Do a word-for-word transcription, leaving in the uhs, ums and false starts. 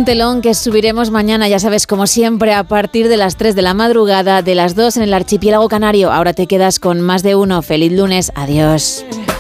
telón que subiremos mañana, ya sabes, como siempre, a partir de las tres de la madrugada, de las dos en el archipiélago canario. Ahora te quedas con Más de Uno. Feliz lunes. Adiós.